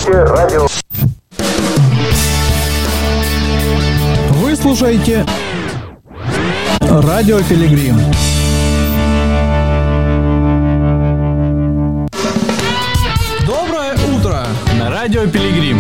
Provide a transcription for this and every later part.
слушаете радио. Вы слушаете Радио Пилигрим. Доброе утро на Радио Пилигрим.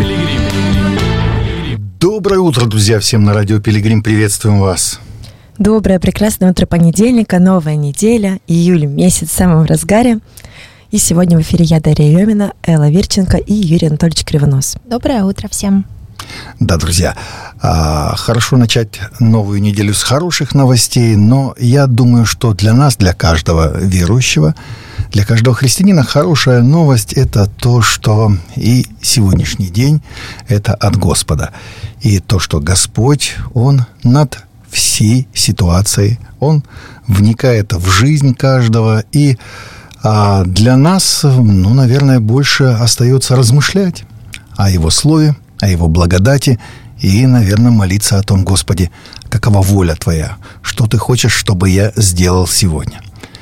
Доброе утро, друзья, всем на Радио Пилигрим. Приветствуем вас. Доброе, прекрасное утро понедельника, новая неделя, июль месяц в самом разгаре. И сегодня в эфире я, Дарья Емина, Элла Вирченко и Юрий Анатольевич Кривонос. Доброе утро всем. Да, друзья, хорошо начать новую неделю с хороших новостей, но я думаю, что для нас, для каждого верующего, для каждого христианина хорошая новость – это то, что и сегодняшний день – это от Господа. И то, что Господь, Он над всей ситуацией, Он вникает в жизнь каждого, и для нас, наверное, больше остается размышлять о Его Слове, о Его благодати и, наверное, молиться о том: Господи, какова воля Твоя, что Ты хочешь, чтобы я сделал сегодня.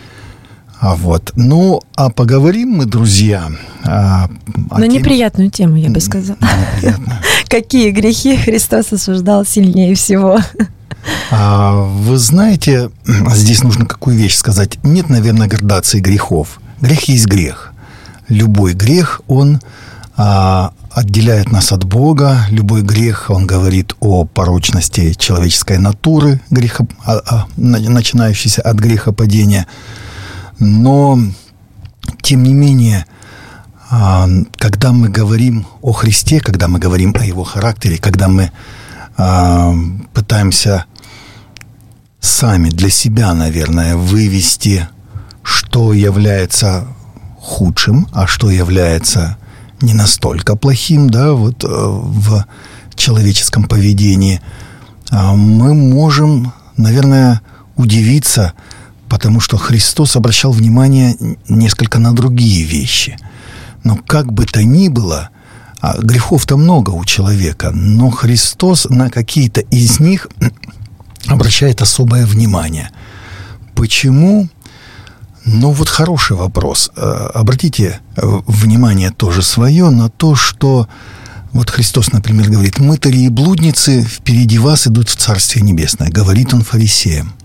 А поговорим мы, друзья, на неприятную тему, я бы сказала. Какие грехи Христос осуждал сильнее всего? Вы знаете, здесь нужно какую вещь сказать. Нет, наверное, градации грехов. Грех есть грех. Любой грех, он отделяет нас от Бога. Любой грех, он говорит о порочности человеческой натуры, начинающейся от грехопадения. Но, тем не менее, когда мы говорим о Христе, когда мы говорим о Его характере, когда мы пытаемся сами для себя, наверное, вывести, что является худшим, а что является не настолько плохим, в человеческом поведении, мы можем, наверное, удивиться, потому что Христос обращал внимание несколько на другие вещи. Но как бы то ни было, грехов-то много у человека, но Христос на какие-то из них обращает особое внимание. Почему? Хороший вопрос. Обратите внимание тоже свое на то, что Христос, например, говорит: «Мытари и блудницы впереди вас идут в Царствие Небесное», говорит Он фарисеям.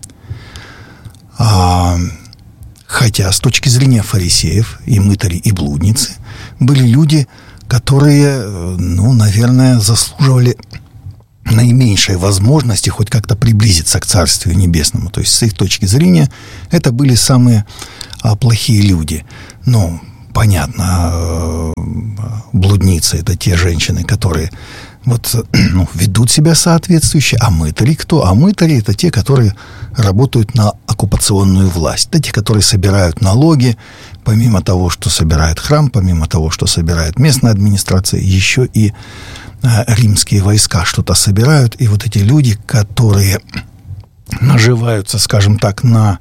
Хотя с точки зрения фарисеев и мытари, и блудницы были люди, которые, наверное, заслуживали наименьшей возможности хоть как-то приблизиться к Царствию Небесному. То есть, с их точки зрения, это были самые плохие люди. Понятно, блудницы – это те женщины, которые ведут себя соответствующе. А мытари кто? А мытари – это те, которые работают на оккупационную власть. Это те, которые собирают налоги, помимо того, что собирает храм, помимо того, что собирает местная администрация, еще и римские войска что-то собирают. И эти люди, которые наживаются, скажем так, на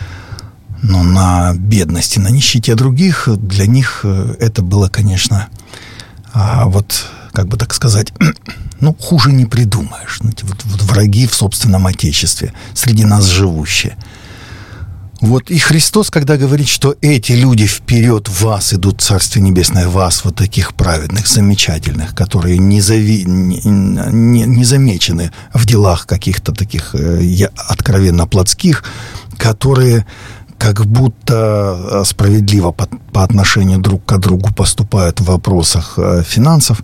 бедности, на нищете других, для них это было, конечно, как бы так сказать, хуже не придумаешь. Враги в собственном Отечестве, среди нас живущие. И Христос, когда говорит, что эти люди вперед вас идут в Царствие Небесное, вас, таких праведных, замечательных, которые не замечены в делах каких-то таких откровенно плотских, которые как будто справедливо по отношению друг к другу поступают в вопросах финансов.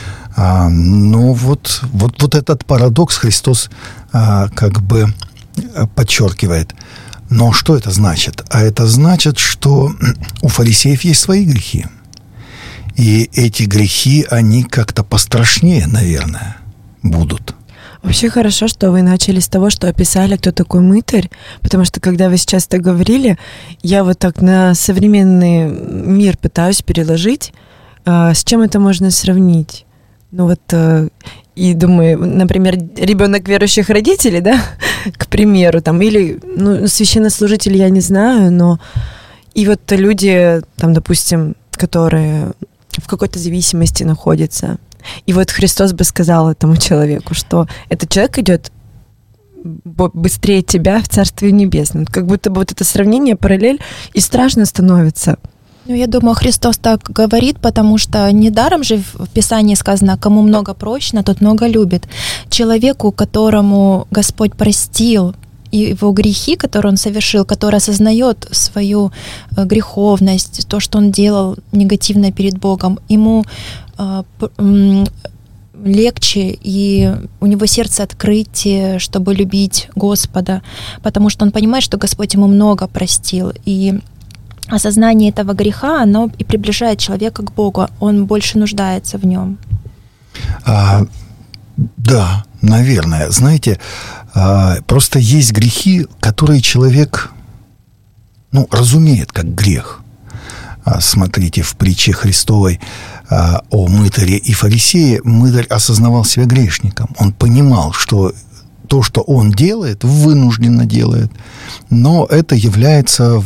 Этот парадокс Христос как бы подчеркивает. Но что это значит? А это значит, что у фарисеев есть свои грехи. И эти грехи, они как-то пострашнее, наверное, будут. Вообще хорошо, что вы начали с того, что описали, кто такой мытарь, потому что, когда вы сейчас так говорили, я так на современный мир пытаюсь переложить, с чем это можно сравнить. И думаю, например, ребенок верующих родителей, к примеру, или священнослужитель, я не знаю, но и люди, допустим, которые в какой-то зависимости находятся. И Христос бы сказал этому человеку, что этот человек идет быстрее тебя в Царствие Небесное. Как будто бы это сравнение, параллель, и страшно становится. Ну, я думаю, Христос так говорит, потому что недаром же в Писании сказано: кому много прощено, тот много любит. Человеку, которому Господь простил и его грехи, которые он совершил, который осознает свою греховность, то, что он делал негативно перед Богом, ему легче, и у него сердце открытие, чтобы любить Господа, потому что он понимает, что Господь ему много простил, и осознание этого греха, оно и приближает человека к Богу, он больше нуждается в нем. Да, наверное. Знаете, просто есть грехи, которые человек, разумеет как грех. Смотрите, в притче Христовой о мытаре и фарисее, мытарь осознавал себя грешником. Он понимал, что то, что он делает, вынужденно делает, но это является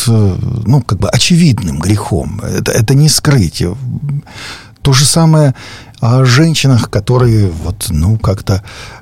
очевидным грехом. Это не скрыть. То же самое о женщинах, которые как-то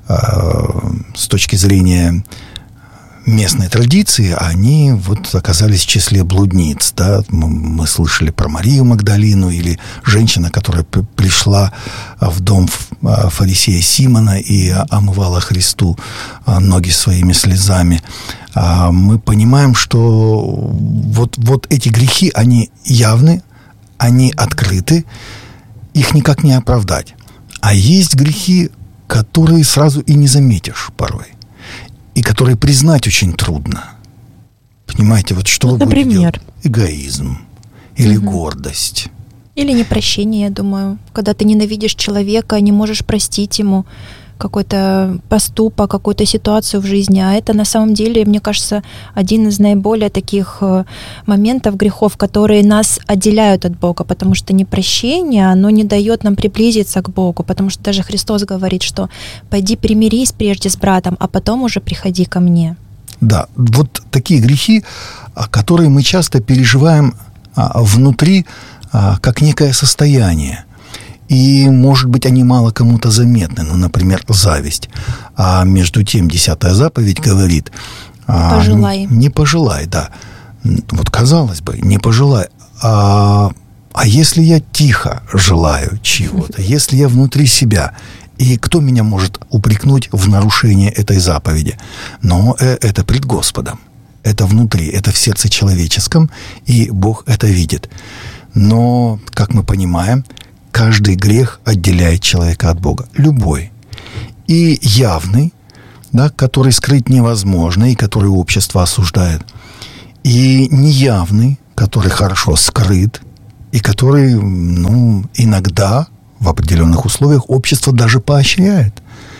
с точки зрения местной традиции, они оказались в числе блудниц. Да? Мы слышали про Марию Магдалину, или женщина, которая пришла в дом фарисея Симона и омывала Христу ноги своими слезами. Мы понимаем, что эти грехи, они явны, они открыты, их никак не оправдать. А есть грехи, которые сразу и не заметишь порой, и которые признать очень трудно. Понимаете, что вы будете делать? Эгоизм или гордость. Или непрощение, я думаю. Когда ты ненавидишь человека, не можешь простить ему какой-то поступок, какую-то ситуацию в жизни. А это на самом деле, мне кажется, один из наиболее таких моментов, грехов, которые нас отделяют от Бога, потому что непрощение, оно не дает нам приблизиться к Богу, потому что даже Христос говорит, что «пойди примирись прежде с братом, а потом уже приходи ко мне». Да, такие грехи, которые мы часто переживаем внутри, как некое состояние. И, может быть, они мало кому-то заметны. Например, зависть. А между тем 10-я заповедь говорит... Пожелай. Не пожелай, да. Казалось бы, не пожелай. А если я тихо желаю чего-то, если я внутри себя, и кто меня может упрекнуть в нарушении этой заповеди? Но это пред Господом. Это внутри, это в сердце человеческом, и Бог это видит. Но, как мы понимаем, каждый грех отделяет человека от Бога. Любой. И явный, да, который скрыть невозможно, и который общество осуждает. И неявный, который хорошо скрыт, и который, иногда, в определенных условиях, общество даже поощряет.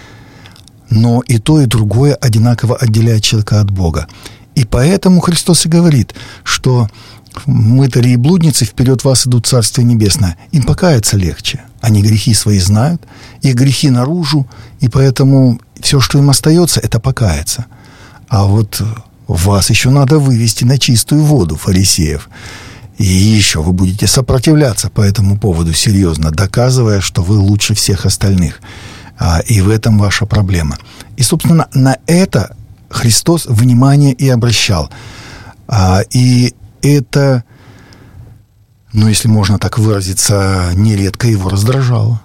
Но и то, и другое одинаково отделяет человека от Бога. И поэтому Христос и говорит, что мытари и блудницы вперед вас идут в Царствие Небесное. Им покаяться легче. Они грехи свои знают, их грехи наружу, и поэтому все, что им остается, это покаяться. А вас еще надо вывести на чистую воду, фарисеев. И еще вы будете сопротивляться по этому поводу серьезно, доказывая, что вы лучше всех остальных. И в этом ваша проблема. И, собственно, на это Христос внимание и обращал. И это, если можно так выразиться, нередко его раздражало.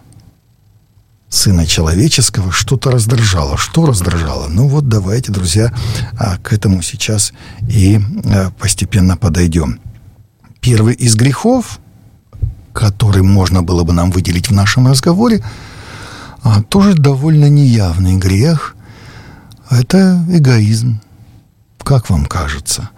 Сына человеческого что-то раздражало. Что раздражало? Давайте, друзья, к этому сейчас и постепенно подойдем. Первый из грехов, который можно было бы нам выделить в нашем разговоре, тоже довольно неявный грех. Это эгоизм. Как вам кажется?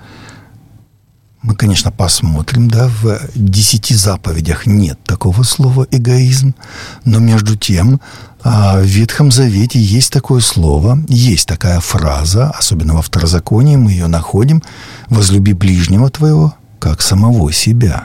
Мы, конечно, посмотрим, в 10 заповедях нет такого слова «эгоизм», но между тем в Ветхом Завете есть такое слово, есть такая фраза, особенно во Второзаконии мы ее находим: «Возлюби ближнего твоего, как самого себя».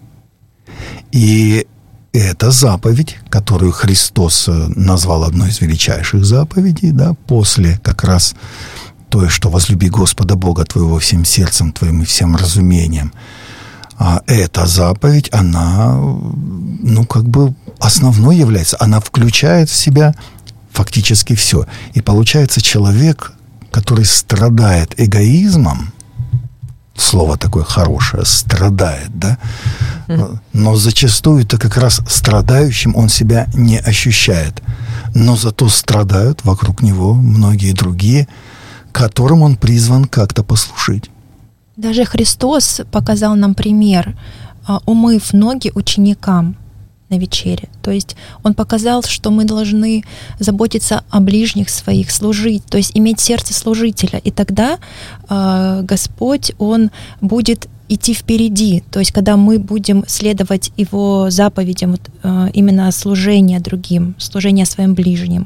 И это заповедь, которую Христос назвал одной из величайших заповедей, после как раз то, что возлюби Господа Бога твоего всем сердцем твоим и всем разумением. А эта заповедь, она, основной является. Она включает в себя фактически все. И получается, человек, который страдает эгоизмом, слово такое хорошее, страдает, да? Но зачастую это как раз страдающим он себя не ощущает. Но зато страдают вокруг него многие другие, которым он призван как-то послужить. Даже Христос показал нам пример, умыв ноги ученикам на вечере. То есть он показал, что мы должны заботиться о ближних своих, служить, то есть иметь сердце служителя. И тогда Господь, Он будет идти впереди. То есть когда мы будем следовать Его заповедям, именно служение другим, служение своим ближним.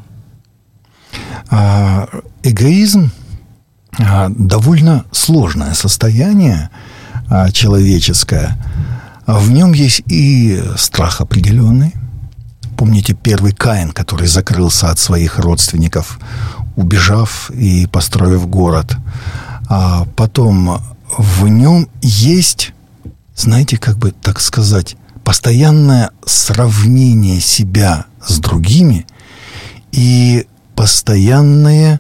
Эгоизм довольно сложное состояние человеческое. В нем есть и страх определенный. Помните первый Каин, который закрылся от своих родственников, убежав и построив город. А потом в нем есть, знаете, как бы так сказать, постоянное сравнение себя с другими и постоянное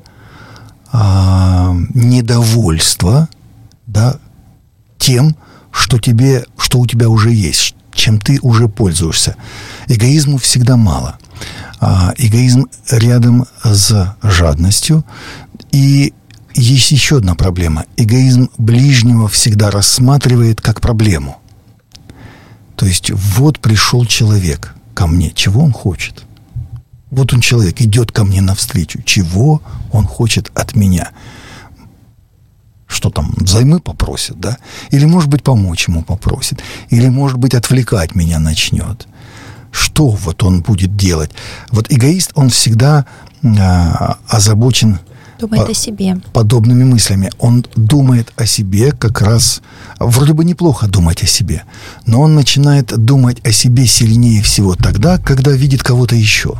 недовольство, да, тем, что у тебя уже есть, чем ты уже пользуешься. Эгоизму всегда мало. Эгоизм рядом с жадностью. И есть еще одна проблема. Эгоизм ближнего всегда рассматривает как проблему. То есть вот пришел человек ко мне. Чего он хочет? Вот он человек, идет ко мне навстречу. Чего он хочет от меня? Что там, взаймы попросит, да? Или, может быть, помочь ему попросит. Или, может быть, отвлекать меня начнет. Что вот он будет делать? Вот эгоист, он всегда озабочен... Думает о себе. Подобными мыслями. Он думает о себе как раз... Вроде бы неплохо думать о себе, но он начинает думать о себе сильнее всего тогда, когда видит кого-то еще.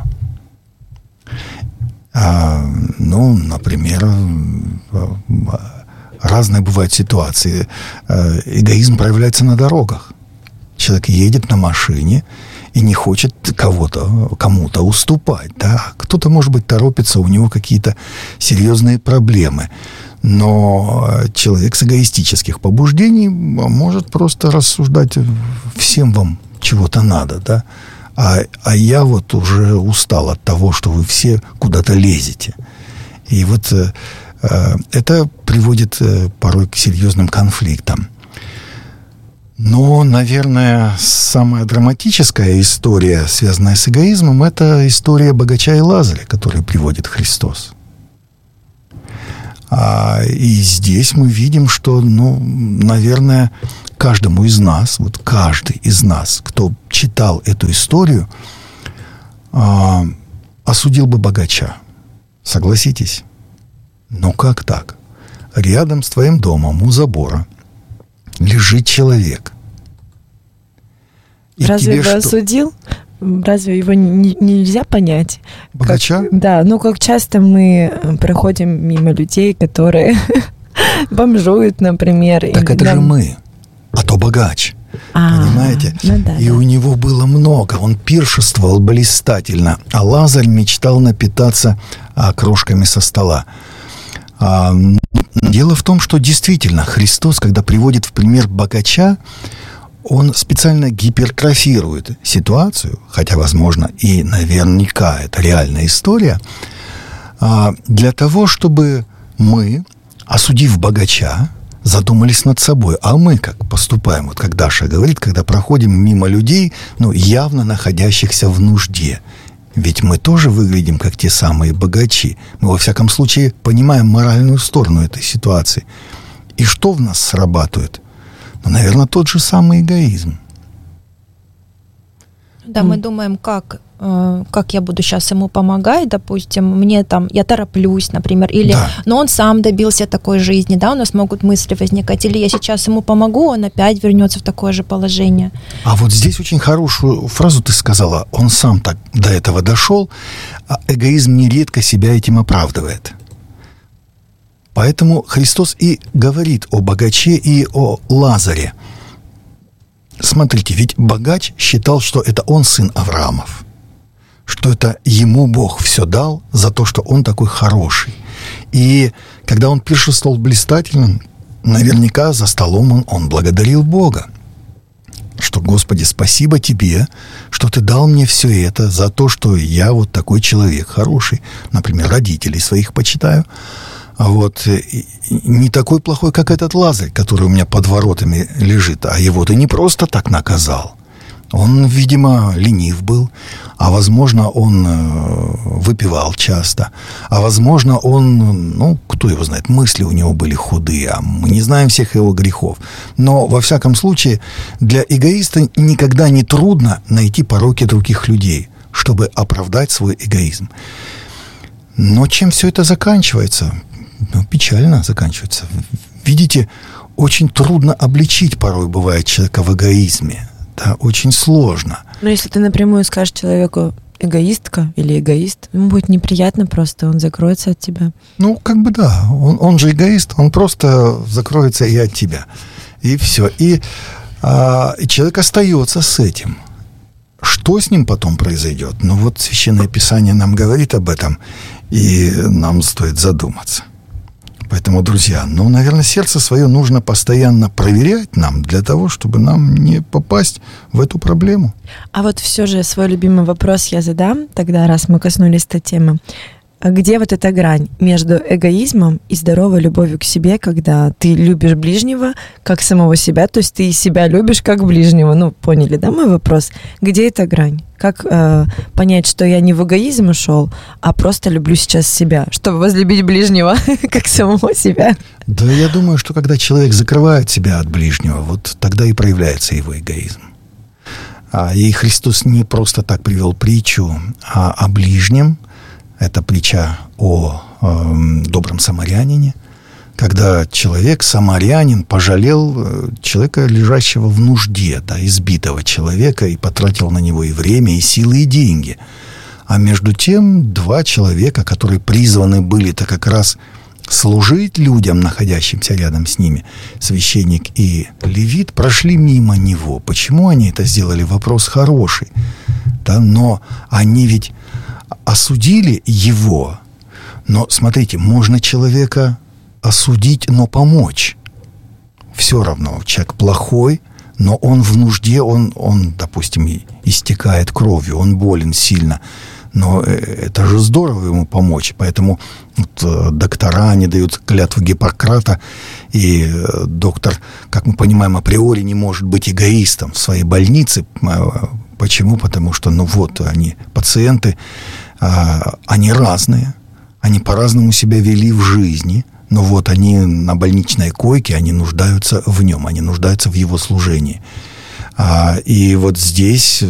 Например... Разные бывают ситуации. Эгоизм проявляется на дорогах. Человек едет на машине и не хочет кому-то уступать. Да? Кто-то, может быть, торопится, у него какие-то серьезные проблемы. Но человек с эгоистических побуждений может просто рассуждать: всем вам чего-то надо, да? А я вот уже устал от того, что вы все куда-то лезете. И вот... это приводит порой к серьезным конфликтам. Но, наверное, самая драматическая история, связанная с эгоизмом, это история богача и Лазаря, которую приводит Христос. И здесь мы видим, что, наверное, каждому из нас, вот каждый из нас, кто читал эту историю, осудил бы богача. Согласитесь? Но как так? Рядом с твоим домом, у забора, лежит человек. И разве его осудил? Разве его нельзя понять? Богача? Как часто мы проходим мимо людей, которые бомжуют, например. Так это же мы, а то богач. Понимаете? И у него было много. Он пиршествовал блистательно, а Лазарь мечтал напитаться крошками со стола. Дело в том, что действительно Христос, когда приводит в пример богача, он специально гипертрофирует ситуацию, хотя, возможно, и наверняка это реальная история, для того, чтобы мы, осудив богача, задумались над собой. А мы как поступаем? Вот как Даша говорит, когда проходим мимо людей, явно находящихся в нужде. Ведь мы тоже выглядим как те самые богачи. Мы, во всяком случае, понимаем моральную сторону этой ситуации. И что в нас срабатывает? Наверное, тот же самый эгоизм. Да, мы думаем, как я буду сейчас ему помогать, допустим, я тороплюсь, например, или, но он сам добился такой жизни, да, у нас могут мысли возникать, или я сейчас ему помогу, он опять вернется в такое же положение. А вот здесь очень хорошую фразу ты сказала, он сам так до этого дошел, а эгоизм нередко себя этим оправдывает. Поэтому Христос и говорит о богаче и о Лазаре. Смотрите, ведь богач считал, что это он сын Авраамов, что это ему Бог все дал за то, что он такой хороший. И когда он пиршествовал блистательно, наверняка за столом он благодарил Бога, что, Господи, спасибо Тебе, что Ты дал мне все это за то, что я вот такой человек хороший. Например, родителей своих почитаю. Вот, не такой плохой, как этот Лазарь, который у меня под воротами лежит. А его Ты не просто так наказал. Он, видимо, ленив был, а, возможно, он выпивал часто, а, возможно, он, кто его знает, мысли у него были худые, а мы не знаем всех его грехов. Но, во всяком случае, для эгоиста никогда не трудно найти пороки других людей, чтобы оправдать свой эгоизм. Но чем все это заканчивается? Печально заканчивается. Видите, очень трудно обличить порой бывает человека в эгоизме. Да, очень сложно. Но если ты напрямую скажешь человеку эгоистка или эгоист, ему будет неприятно просто, он закроется от тебя. Да, он же эгоист, он просто закроется и от тебя. И все. И человек остается с этим. Что с ним потом произойдет? Священное Писание нам говорит об этом, и нам стоит задуматься. Поэтому, друзья, наверное, сердце свое нужно постоянно проверять нам для того, чтобы нам не попасть в эту проблему. А вот все же свой любимый вопрос я задам, тогда, раз мы коснулись этой темы. Где вот эта грань между эгоизмом и здоровой любовью к себе, когда ты любишь ближнего как самого себя, то есть ты себя любишь как ближнего? Поняли, да, мой вопрос? Где эта грань? Как понять, что я не в эгоизм ушел, а просто люблю сейчас себя, чтобы возлюбить ближнего как самого себя? Да, я думаю, что когда человек закрывает себя от ближнего, тогда и проявляется его эгоизм. И Христос не просто так привел притчу о ближнем. Это притча о добром самарянине, когда самарянин, пожалел человека, лежащего в нужде, избитого человека, и потратил на него и время, и силы, и деньги. А между тем 2 человека, которые призваны были-то как раз служить людям, находящимся рядом с ними, священник и левит, прошли мимо него. Почему они это сделали? Вопрос хороший. Но они ведь осудили его. Но, смотрите, можно человека осудить, но помочь. Все равно, человек плохой, но он в нужде, он, допустим, истекает кровью, он болен сильно. Но это же здорово ему помочь. Поэтому доктора, они дают клятву Гиппократа, и доктор, как мы понимаем, априори не может быть эгоистом в своей больнице. Почему? Потому что, они, пациенты, они разные, они по-разному себя вели в жизни, но они на больничной койке, они нуждаются в нем, они нуждаются в его служении. И здесь,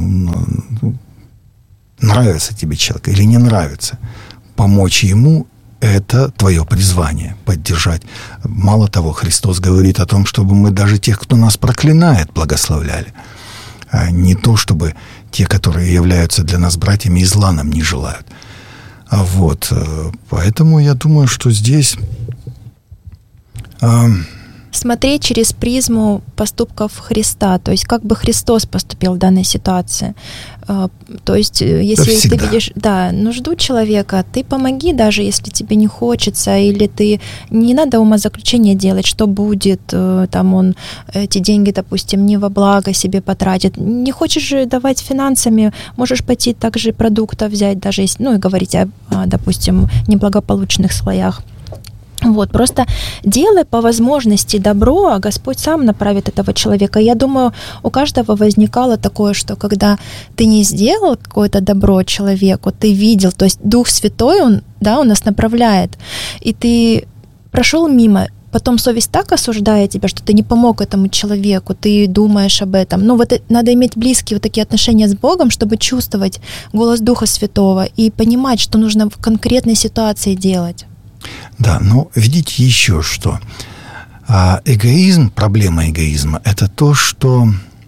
нравится тебе человек или не нравится, помочь ему – это твое призвание, поддержать. Мало того, Христос говорит о том, чтобы мы даже тех, кто нас проклинает, благословляли. Не то, чтобы те, которые являются для нас братьями, и зла нам не желают. Поэтому я думаю, что здесь... Смотреть через призму поступков Христа, то есть как бы Христос поступил в данной ситуации. То есть если ты видишь нужду человека, ты помоги, даже если тебе не хочется, или ты не надо умозаключения делать, что будет, он эти деньги, допустим, не во благо себе потратит. Не хочешь же давать финансами, можешь пойти также продуктов взять, даже если, и говорить о, допустим, неблагополучных слоях. Просто делай по возможности добро, а Господь сам направит этого человека. Я думаю, у каждого возникало такое, что когда ты не сделал какое-то добро человеку, ты видел, то есть Дух Святой, Он нас направляет, и ты прошел мимо, потом совесть так осуждает тебя, что ты не помог этому человеку, ты думаешь об этом. Надо иметь близкие такие отношения с Богом, чтобы чувствовать голос Духа Святого и понимать, что нужно в конкретной ситуации делать. Да, видите еще что. Эгоизм, проблема эгоизма – это то, что,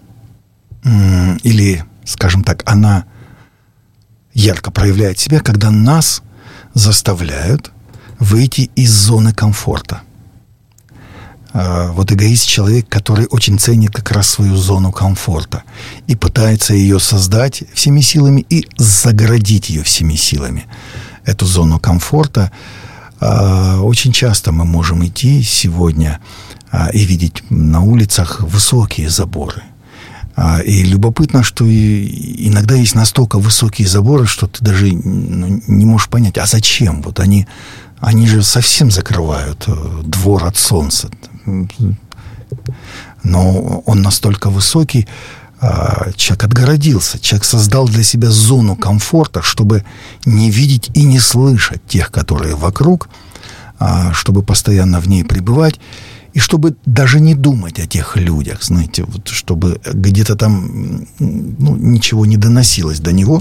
или, скажем так, она ярко проявляет себя, когда нас заставляют выйти из зоны комфорта. Эгоист – человек, который очень ценит как раз свою зону комфорта и пытается ее создать всеми силами и загородить ее всеми силами. Эту зону комфорта Очень часто мы можем идти сегодня и видеть на улицах высокие заборы. И любопытно, что иногда есть настолько высокие заборы, что ты даже не можешь понять, а зачем? Вот они же совсем закрывают двор от солнца. Но он настолько высокий, человек отгородился, человек создал для себя зону комфорта, чтобы не видеть и не слышать тех, которые вокруг, чтобы постоянно в ней пребывать, и чтобы даже не думать о тех людях, знаете, вот, чтобы где-то там ничего не доносилось до него.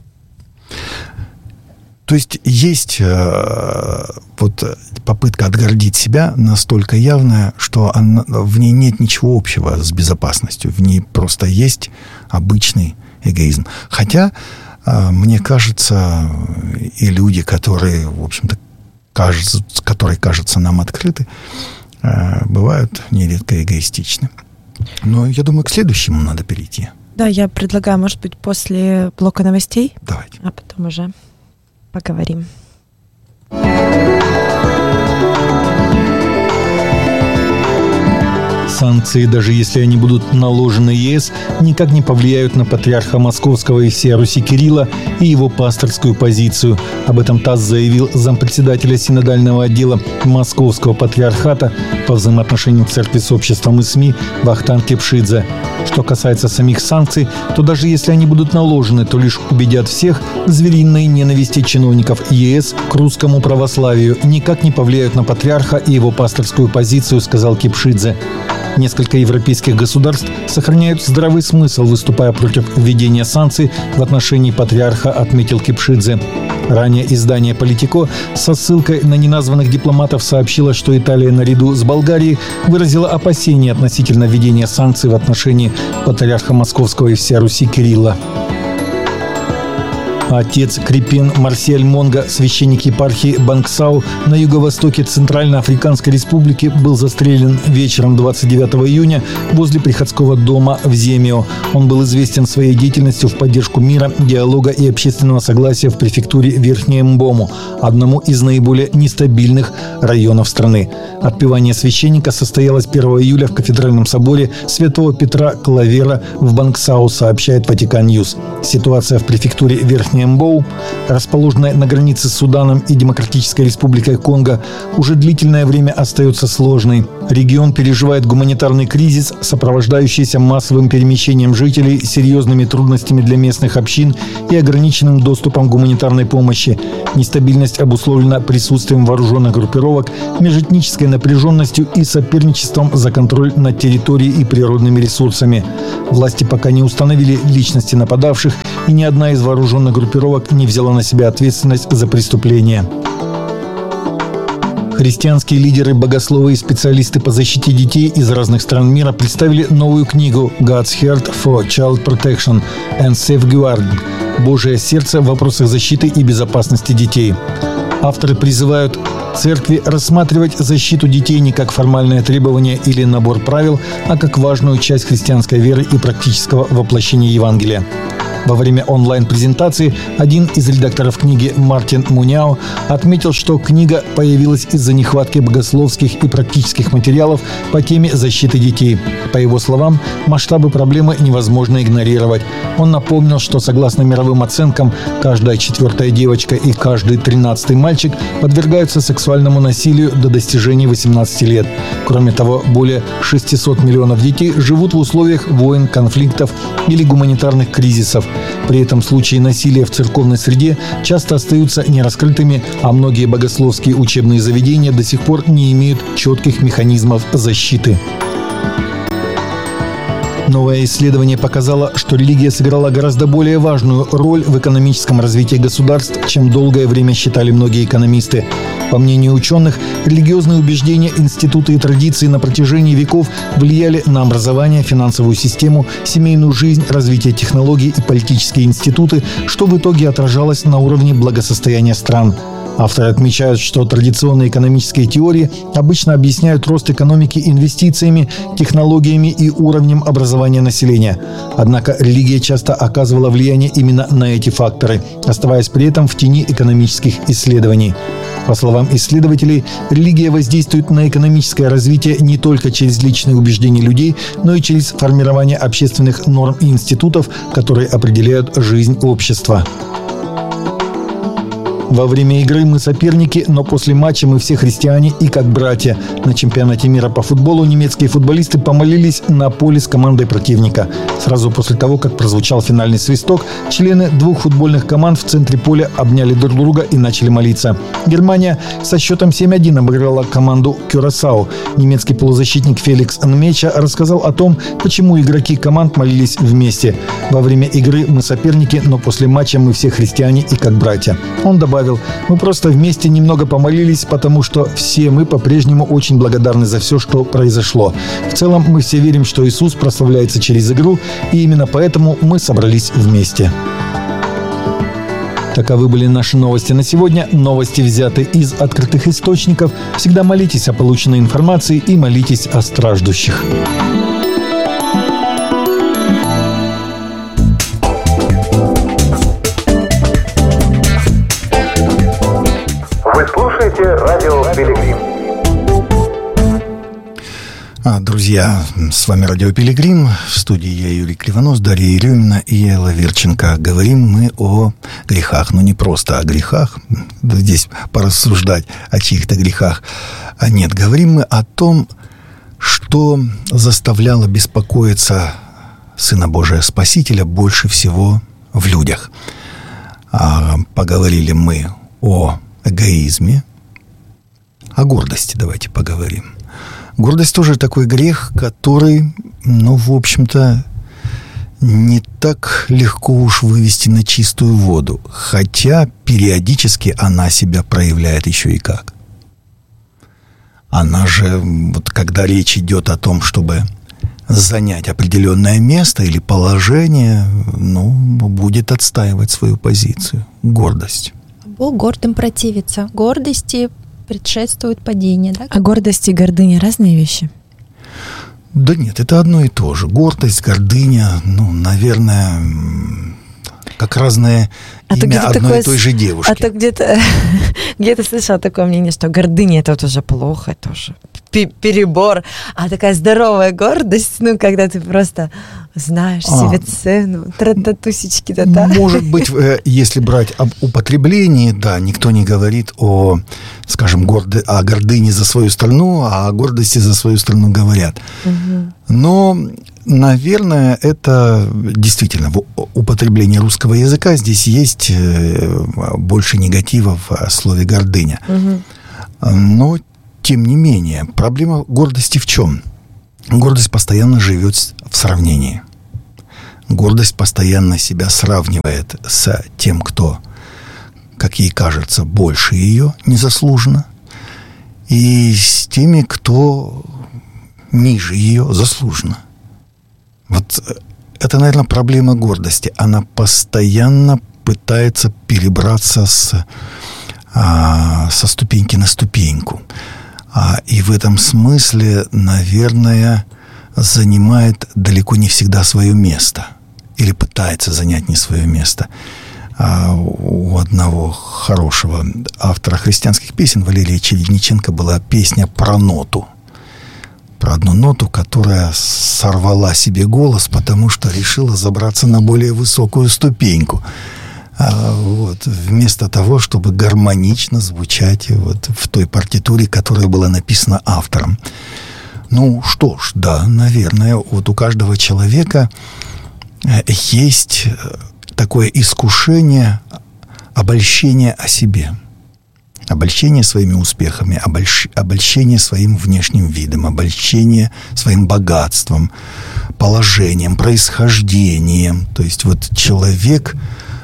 То есть вот попытка отгородить себя настолько явная, что в ней нет ничего общего с безопасностью. В ней просто есть обычный эгоизм. Хотя, мне кажется, и люди, которые, в общем-то, которые кажутся нам открыты, бывают нередко эгоистичны. Но я думаю, к следующему надо перейти. Да, я предлагаю, может быть, после блока новостей. Давайте. А потом уже поговорим. Санкции, даже если они будут наложены ЕС, никак не повлияют на патриарха Московского и всей Руси Кирилла и его пасторскую позицию. Об этом ТАСС заявил зампредседателя синодального отдела Московского патриархата по взаимоотношениям церкви с обществом и СМИ Вахтанг Кипшидзе. Что касается самих санкций, то даже если они будут наложены, то лишь убедят всех в звериной ненависти чиновников ЕС к русскому православию, никак не повлияют на патриарха и его пасторскую позицию, сказал Кипшидзе. Несколько европейских государств сохраняют здравый смысл, выступая против введения санкций в отношении патриарха, отметил Кипшидзе. Ранее издание «Политико» со ссылкой на неназванных дипломатов сообщило, что Италия наряду с Болгарией выразила опасения относительно введения санкций в отношении патриарха Московского и всей Руси Кирилла. Отец Крепен Марсель Монга, священник епархии Бангсау на юго-востоке Центральноафриканской Республики, был застрелен вечером 29 июня возле приходского дома в Земио. Он был известен своей деятельностью в поддержку мира, диалога и общественного согласия в префектуре Верхнее Мбому, одному из наиболее нестабильных районов страны. Отпевание священника состоялось 1 июля в кафедральном соборе Святого Петра Клавера в Бангсау, сообщает Ватикан Ньюс. Ситуация в префектуре Верхнее Мбоу, расположенная на границе с Суданом и Демократической Республикой Конго, уже длительное время остается сложной. Регион переживает гуманитарный кризис, сопровождающийся массовым перемещением жителей, серьезными трудностями для местных общин и ограниченным доступом к гуманитарной помощи. Нестабильность обусловлена присутствием вооруженных группировок, межэтнической напряженностью и соперничеством за контроль над территорией и природными ресурсами. Власти пока не установили личности нападавших, и ни одна из вооруженных группировок не взяла на себя ответственность за преступление. Христианские лидеры, богословы и специалисты по защите детей из разных стран мира представили новую книгу «God's Heart for Child Protection and Safeguarding» – «Божие сердце в вопросах защиты и безопасности детей». Авторы призывают церкви рассматривать защиту детей не как формальное требование или набор правил, а как важную часть христианской веры и практического воплощения Евангелия. Во время онлайн-презентации один из редакторов книги Мартин Муняо отметил, что книга появилась из-за нехватки богословских и практических материалов по теме защиты детей. По его словам, масштабы проблемы невозможно игнорировать. Он напомнил, что согласно мировым оценкам, каждая 4-я девочка и каждый 13-й мальчик подвергаются сексуальному насилию до достижения 18 лет. Кроме того, более 600 миллионов детей живут в условиях войн, конфликтов или гуманитарных кризисов. При этом случаи насилия в церковной среде часто остаются нераскрытыми, а многие богословские учебные заведения до сих пор не имеют четких механизмов защиты. Новое исследование показало, что религия сыграла гораздо более важную роль в экономическом развитии государств, чем долгое время считали многие экономисты. По мнению ученых, религиозные убеждения, институты и традиции на протяжении веков влияли на образование, финансовую систему, семейную жизнь, развитие технологий и политические институты, что в итоге отражалось на уровне благосостояния стран. Авторы отмечают, что традиционные экономические теории обычно объясняют рост экономики инвестициями, технологиями и уровнем образования населения. Однако религия часто оказывала влияние именно на эти факторы, оставаясь при этом в тени экономических исследований. По словам исследователей, религия воздействует на экономическое развитие не только через личные убеждения людей, но и через формирование общественных норм и институтов, которые определяют жизнь общества. Во время игры мы соперники, но после матча мы все христиане и как братья. На чемпионате мира по футболу немецкие футболисты помолились на поле с командой противника. Сразу после того, как прозвучал финальный свисток, члены двух футбольных команд в центре поля обняли друг друга и начали молиться. Германия со счетом 7-1 обыграла команду Кюрасао. Немецкий полузащитник Феликс Нмеча рассказал о том, почему игроки команд молились вместе. Во время игры мы соперники, но после матча мы все христиане и как братья. Он добавил: мы просто вместе немного помолились, потому что все мы по-прежнему очень благодарны за все, что произошло. В целом мы все верим, что Иисус прославляется через игру, и именно поэтому мы собрались вместе. Таковы были наши новости на сегодня. Новости взяты из открытых источников. Всегда молитесь о полученной информации и молитесь о страждущих. Радио Пилигрим. Друзья, с вами Радио Пилигрим. В студии я, Юрий Кривонос, Дарья Еремина и Элла Верченко. Говорим мы о грехах. Но не просто о грехах. Здесь порассуждать о чьих-то грехах. А нет, говорим мы о том, что заставляло беспокоиться Сына Божия Спасителя больше всего в людях. Поговорили мы о эгоизме. О гордости давайте поговорим. Гордость тоже такой грех, который, в общем-то, не так легко уж вывести на чистую воду. Хотя периодически она себя проявляет еще и как. Она же, вот когда речь идет о том, чтобы занять определенное место или положение, будет отстаивать свою позицию. Гордость. Бог гордым противится. Гордости предшествует падение, да? А гордость и гордыня разные вещи? Да нет, это одно и то же. Гордость, гордыня, наверное, как разное имя одной и той же девушки. А то где-то слышала такое мнение, что гордыня — это вот уже плохо, это уже перебор. А такая здоровая гордость, когда ты просто знаешь себе цену, тра-та-тусечки, да-да. Может быть, если брать об употреблении, да, никто не говорит о, скажем, о гордыне за свою страну, а о гордости за свою страну говорят. Угу. Но, наверное, это действительно в употреблении русского языка здесь есть больше негатива в слове «гордыня». Угу. Но, тем не менее, проблема гордости в чем? Гордость постоянно живет в сравнении. Гордость постоянно себя сравнивает с тем, кто, как ей кажется, больше ее незаслуженно, и с теми, кто ниже ее заслуженно. Вот это, наверное, проблема гордости. Она постоянно пытается перебраться со ступеньки на ступеньку. И в этом смысле, наверное, занимает далеко не всегда свое место. Или пытается занять не свое место. У одного хорошего автора христианских песен, Валерия Чередниченко, была песня про ноту. Про одну ноту, которая сорвала себе голос, потому что решила забраться на более высокую ступеньку. Вместо того, чтобы гармонично звучать в той партитуре, которая была написана автором. Что ж, да, наверное, у каждого человека есть такое искушение обольщения о себе. Обольщение своими успехами, обольщение своим внешним видом, обольщение своим богатством, положением, происхождением. То есть человек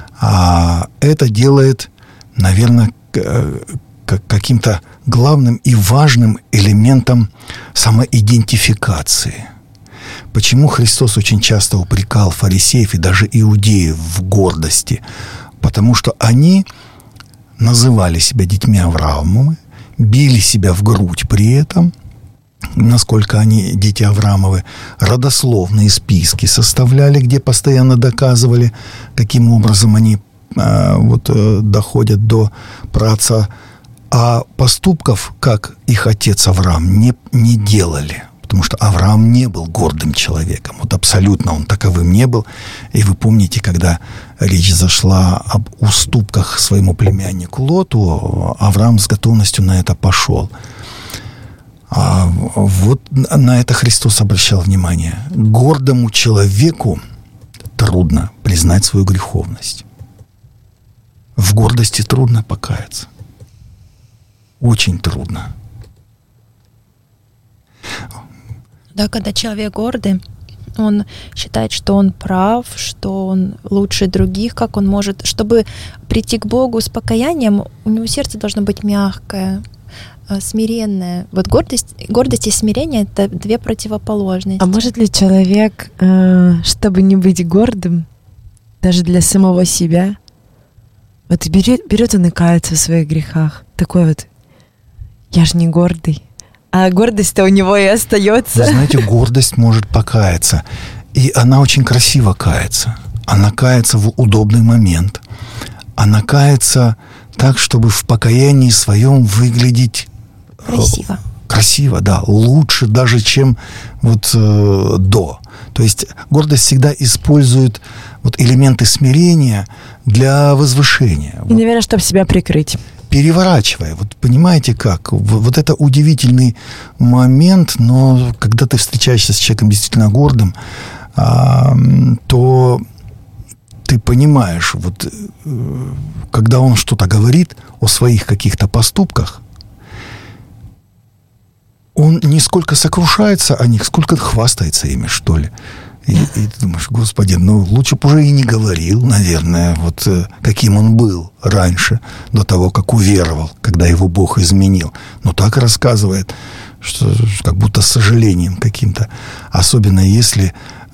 это делает, наверное, каким-то главным и важным элементом самоидентификации. Почему Христос очень часто упрекал фарисеев и даже иудеев в гордости? Потому что они называли себя детьми Авраамовы, били себя в грудь при этом, насколько они дети Авраамовы, родословные списки составляли, где постоянно доказывали, каким образом они доходят до праотца. А поступков, как их отец Авраам, не делали. Потому что Авраам не был гордым человеком. Вот абсолютно он таковым не был. И вы помните, когда речь зашла об уступках своему племяннику Лоту, Авраам с готовностью на это пошел. А вот на это Христос обращал внимание. Гордому человеку трудно признать свою греховность. В гордости трудно покаяться. Очень трудно. Да, когда человек гордый, он считает, что он прав, что он лучше других, как он может. Чтобы прийти к Богу с покаянием, у него сердце должно быть мягкое, смиренное. Вот гордость и смирение — это две противоположности. А может ли человек, чтобы не быть гордым, даже для самого себя, вот берет он и кается в своих грехах? Такой вот: я же не гордый. А гордость-то у него и остается. Вы знаете, гордость может покаяться. И она очень красиво кается. Она кается в удобный момент. Она кается так, чтобы в покаянии своем выглядеть Красиво. Красиво, да. Лучше даже, чем до. То есть гордость всегда использует элементы смирения для возвышения. И, наверное, чтобы себя прикрыть. Переворачивая. Понимаете как? Это удивительный момент, но когда ты встречаешься с человеком действительно гордым, то ты понимаешь, когда он что-то говорит о своих каких-то поступках, он не сколько сокрушается о них, сколько хвастается ими, что ли. И ты думаешь: Господи, лучше бы уже и не говорил, наверное, каким он был раньше, до того, как уверовал, когда его Бог изменил. Но так рассказывает, что как будто с сожалением каким-то. Особенно если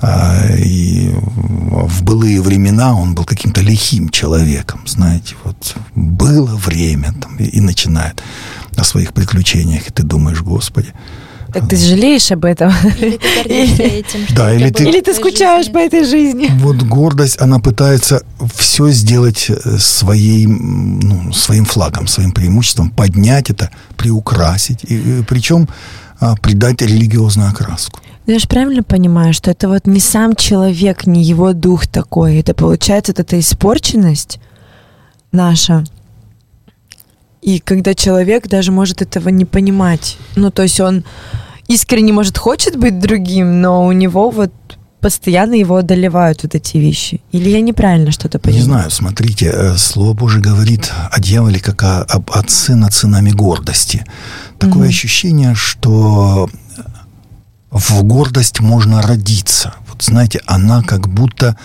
в былые времена он был каким-то лихим человеком, знаете, было время, и начинает о своих приключениях, и ты думаешь: Господи. Так ты жалеешь об этом? Или ты гордишься этим, что да, или ты скучаешь по этой жизни? Гордость, она пытается все сделать своим флагом, своим преимуществом, поднять это, приукрасить, и причем придать религиозную окраску. Я же правильно понимаю, что это не сам человек, не его дух такой, это получается эта испорченность наша. И когда человек даже может этого не понимать, то есть он искренне, может, хочет быть другим, но у него постоянно его одолевают эти вещи. Или я неправильно что-то понимаю? Не знаю, смотрите, Слово Божие говорит о дьяволе как об отце над сынами гордости. Такое ощущение, что в гордость можно родиться. Знаете, она как будто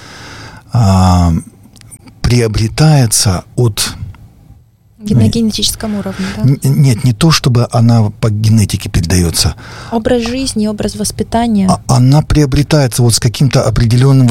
приобретается от... На генетическом уровне, да? Нет, не то, чтобы она по генетике передается. Образ жизни, образ воспитания. Она приобретается с каким-то определенным...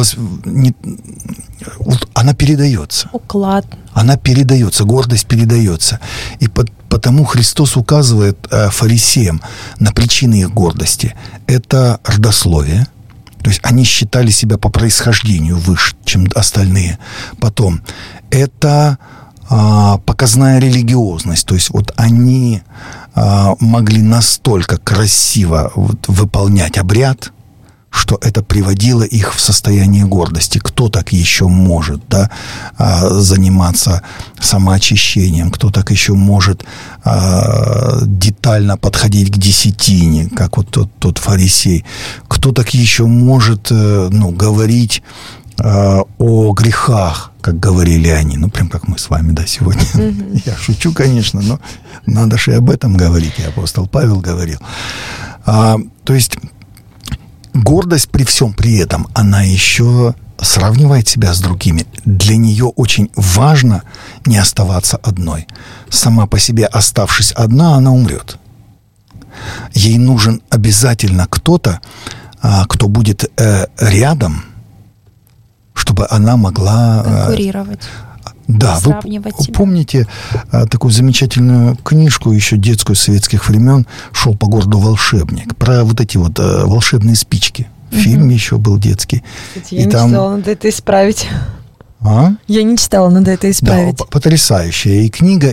она передается. Уклад. Она передается, гордость передается. И потому Христос указывает фарисеям на причины их гордости. Это родословие. То есть они считали себя по происхождению выше, чем остальные. Потом это... показная религиозность. То есть они могли настолько красиво выполнять обряд, что это приводило их в состояние гордости. Кто так еще может заниматься самоочищением? Кто так еще может детально подходить к десятине, как тот фарисей? Кто так еще может говорить о грехах, как говорили они, прям как мы с вами, сегодня. Я шучу, конечно, но надо же и об этом говорить, и апостол Павел говорил. То есть гордость при всем при этом, она еще сравнивает себя с другими. Для нее очень важно не оставаться одной. Сама по себе, оставшись одна, она умрет. Ей нужен обязательно кто-то, кто будет рядом, чтобы она могла... конкурировать. Да, вы сравнивать себя. помните такую замечательную книжку, еще детскую, советских времен, «Шел по городу волшебник», про вот эти вот волшебные спички. Фильм еще был детский. Кстати, я не читала, надо это исправить. А? Я не читала, надо это исправить. Да, потрясающая и книга,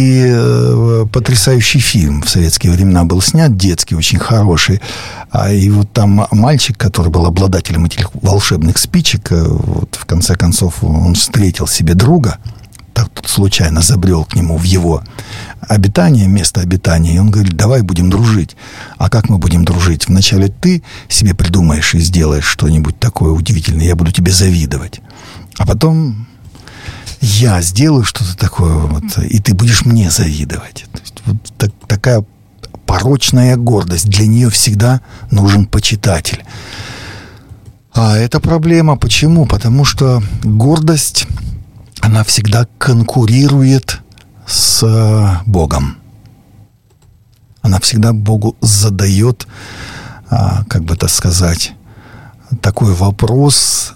и потрясающий фильм в советские времена был снят, детский, очень хороший. И вот там мальчик, который был обладателем этих волшебных спичек, вот в конце концов он встретил себе друга, так тут случайно забрел к нему в его обитание, место обитания, и он говорит: давай будем дружить. А как мы будем дружить? Вначале ты себе придумаешь и сделаешь что-нибудь такое удивительное, я буду тебе завидовать. А потом я сделаю что-то такое, вот, и ты будешь мне завидовать. То есть, вот такая порочная гордость. Для нее всегда нужен почитатель. А это проблема. Почему? Потому что гордость, она всегда конкурирует с Богом. Она всегда Богу задает, как бы это сказать, такой вопрос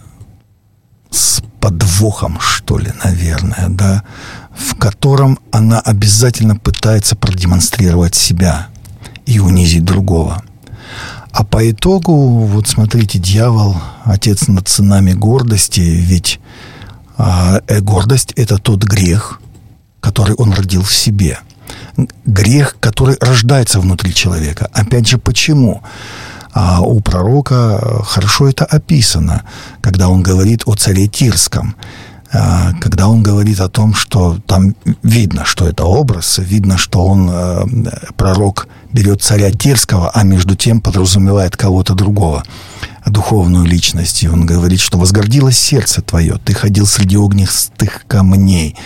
с подвохом, что ли, наверное, да, в котором она обязательно пытается продемонстрировать себя и унизить другого. А по итогу, вот смотрите, дьявол, отец над сынами гордости, ведь гордость – это тот грех, который он родил в себе. Грех, который рождается внутри человека. Опять же, почему? У пророка хорошо это описано, когда он говорит о царе Тирском, когда он говорит о том, что там видно, что это образ, видно, что он, пророк, берет царя Тирского, а между тем подразумевает кого-то другого, духовную личность. И он говорит, что возгордилось сердце твое, ты ходил среди огнистых камней,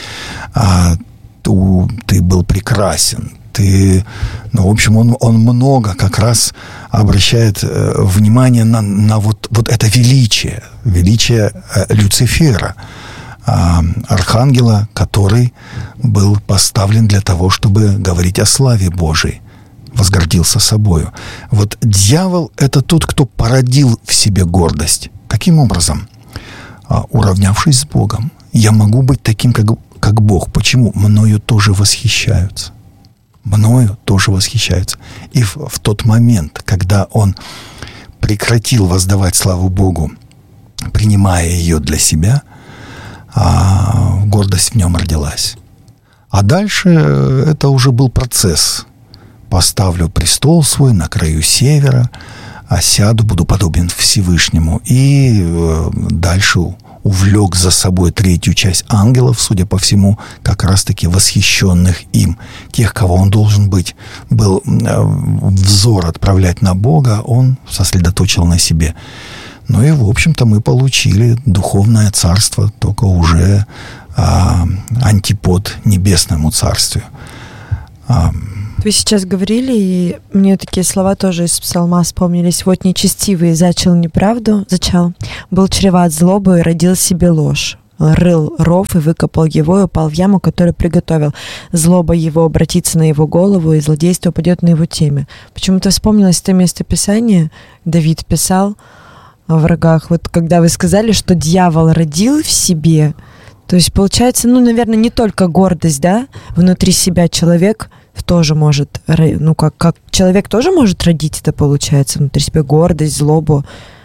ты был прекрасен. В общем, он много как раз обращает внимание на вот это величие Люцифера, архангела, который был поставлен для того, чтобы говорить о славе Божией, возгордился собою. Вот дьявол – это тот, кто породил в себе гордость. Каким образом? Уравнявшись с Богом. Я могу быть таким, как Бог. Почему? Мною тоже восхищаются. Мною тоже восхищаются. И в тот момент, когда он прекратил воздавать славу Богу, принимая ее для себя, гордость в нем родилась. А дальше это уже был процесс. Поставлю престол свой на краю севера, осяду, буду подобен Всевышнему. И дальше увлек за собой третью часть ангелов, судя по всему, как раз-таки восхищенных им. Тех, кого он должен был взор отправлять на Бога, он сосредоточил на себе. Ну и, в общем-то, мы получили духовное царство, только уже антипод небесному царству. Вы сейчас говорили, и мне такие слова тоже из псалма вспомнились. Вот нечестивый зачал неправду, был чреват злобой, родил себе ложь. Рыл ров и выкопал его, и упал в яму, которую приготовил. Злоба его обратится на его голову, и злодейство упадет на его теме. Почему-то вспомнилось это местописание. Давид писал о врагах. Вот когда вы сказали, что дьявол родил в себе, то есть получается, наверное, не только гордость, да, внутри себя человек тоже может, как человек тоже может родить это, получается, внутри себя гордость, злобу.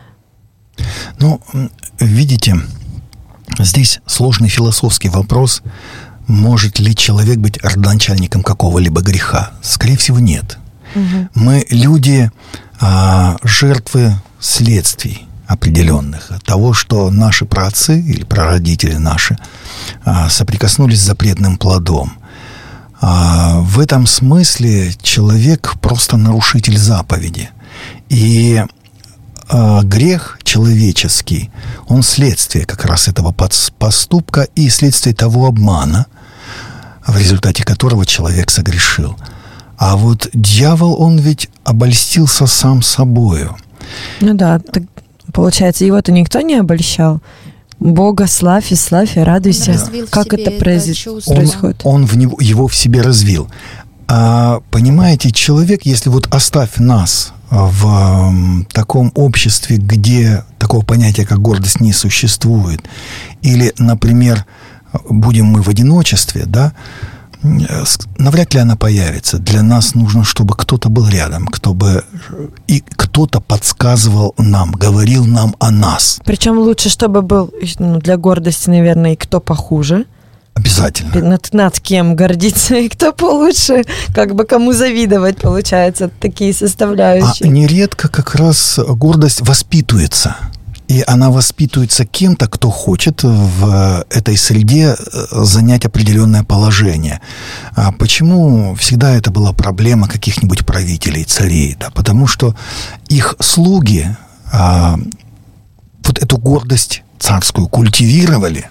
Видите, здесь сложный философский вопрос. Может ли человек быть родоначальником какого-либо греха? Скорее всего, нет. Угу. Мы люди, жертвы следствий определенных. Того, что наши праотцы или прародители наши соприкоснулись с запретным плодом. В этом смысле человек просто нарушитель заповеди. И грех человеческий, он следствие как раз этого поступка и следствие того обмана, в результате которого человек согрешил. А вот дьявол, он ведь обольстился сам собою. Так, получается, его-то никто не Бога славь и радуйся. Как это происходит? Он его в себе развил. Понимаете, человек, если оставь нас в таком обществе, где такого понятия, как гордость, не существует, или, например, будем мы в одиночестве, да, навряд ли она появится. Для нас нужно, чтобы кто-то был рядом, и кто-то подсказывал нам, говорил нам о нас. Причем лучше, чтобы был, для гордости, наверное, и кто похуже. Обязательно. Над кем гордиться и кто получше, как бы кому завидовать, получается, такие составляющие. А нередко как раз гордость воспитывается. И она воспитывается кем-то, кто хочет в этой среде занять определенное положение. А почему всегда это была проблема каких-нибудь правителей, царей? Да? Потому что их слуги вот эту гордость царскую культивировали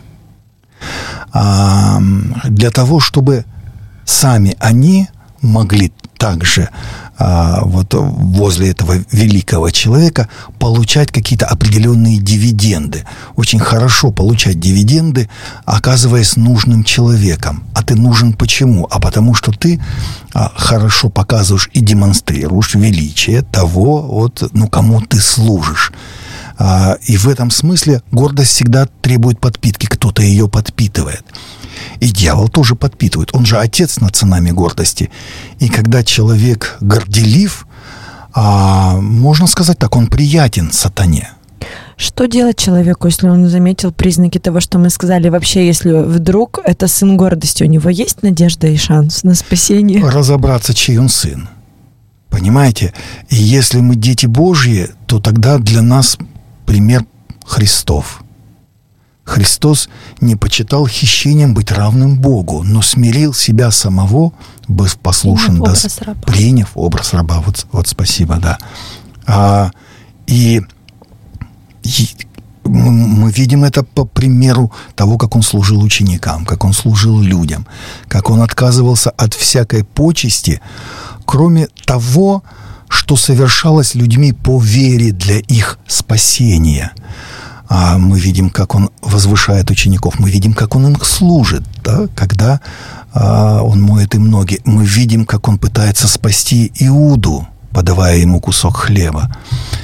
для того, чтобы сами они могли также вот возле этого великого человека получать какие-то определенные дивиденды. Очень хорошо получать дивиденды, оказываясь нужным человеком. А ты нужен почему? А потому что ты хорошо показываешь и демонстрируешь величие того, кому ты служишь. И в этом смысле гордость всегда требует подпитки. Кто-то ее подпитывает. И дьявол тоже подпитывает. Он же отец над сынами гордости. И когда человек горделив, можно сказать так, он приятен сатане. Что делать человеку, если он заметил признаки того, что мы сказали? Вообще, если вдруг это сын гордости, у него есть надежда и шанс на спасение? Разобраться, чей он сын. Понимаете? И если мы дети Божьи, то тогда для нас пример Христов. Христос не почитал хищением быть равным Богу, но смирил себя самого, быв послушен, приняв образ раба. Вот спасибо, да. И мы видим это по примеру того, как он служил ученикам, как он служил людям, как он отказывался от всякой почести, кроме того, что совершалось людьми по вере для их спасения. Мы видим, как он возвышает учеников, мы видим, как он им служит, да? Когда он моет им ноги. Мы видим, как он пытается спасти Иуду, подавая ему кусок хлеба.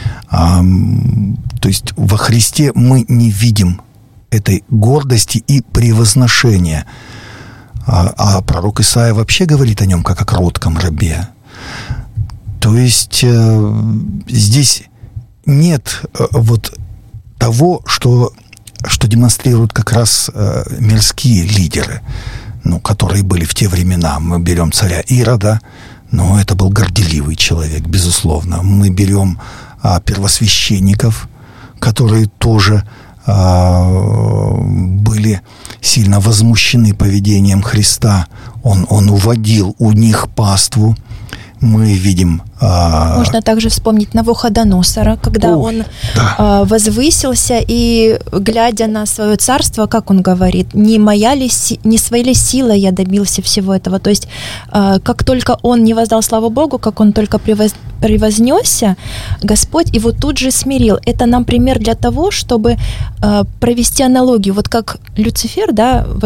То есть во Христе мы не видим этой гордости и превозношения. А пророк Исаия вообще говорит о нем как о кротком рабе. То есть здесь нет вот того, что демонстрируют как раз мирские лидеры, которые были в те времена. Мы берем царя Ирода, но это был горделивый человек, безусловно. Мы берем первосвященников, которые тоже были сильно возмущены поведением Христа. Он уводил у них паству. Мы видим... Можно также вспомнить Навуходоносора, когда он возвысился и, глядя на свое царство, как он говорит, не своей ли силой я добился всего этого. То есть, как только он не воздал славу Богу, как он только превознесся, Господь его тут же смирил. Это нам пример для того, чтобы провести аналогию. Вот как Люцифер, да,